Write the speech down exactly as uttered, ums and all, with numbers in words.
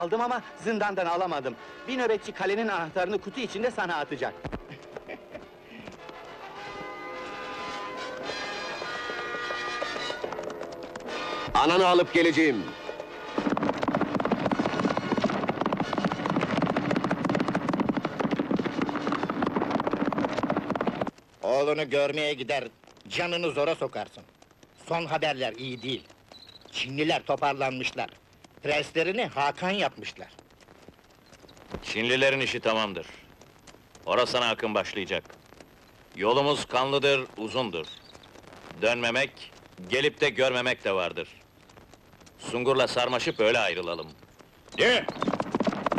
Aldım ama zindandan alamadım. Bir nöbetçi kalenin anahtarını kutu içinde sana atacak. Ananı alıp geleceğim. Oğlunu görmeye gider, canını zora sokarsın. Son haberler iyi değil. Çinliler toparlanmışlar. Preslerini Hakan yapmışlar. Çinlilerin işi tamamdır. Orasana akın başlayacak. Yolumuz kanlıdır, uzundur. Dönmemek, gelip de görmemek de vardır. Sungur'la sarmaşıp öyle ayrılalım. De!